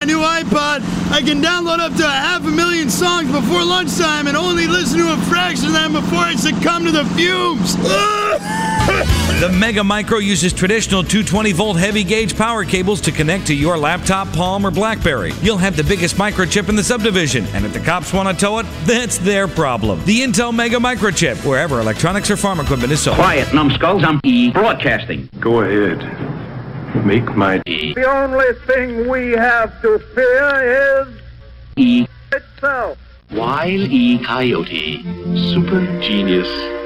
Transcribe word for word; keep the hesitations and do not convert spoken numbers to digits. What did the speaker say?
new iPod, I can download up to a half a million songs before lunchtime and only listen to a fraction of them before I succumb to the fumes. The Mega Micro uses traditional two hundred twenty volt heavy gauge power cables to connect to your laptop, Palm, or BlackBerry. You'll have the biggest microchip in the subdivision, and if the cops want to tow it, that's their problem. The Intel Mega Microchip, wherever electronics or farm equipment is sold. Quiet, numbskulls. I'm E broadcasting. Go ahead. Make my E. The only thing we have to fear is E itself. Wile E. Coyote. super genius.